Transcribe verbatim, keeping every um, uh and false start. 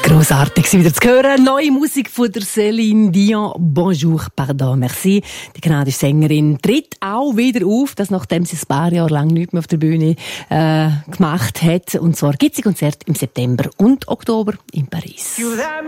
Grossartig, Sie wieder zu hören. Neue Musik von der Céline Dion. Bonjour, pardon, merci. Die kanadische Sängerin tritt auch wieder auf, das nachdem sie ein paar Jahre lang nichts mehr auf der Bühne äh, gemacht hat. Und zwar gibt sie Konzerte im September und Oktober in Paris.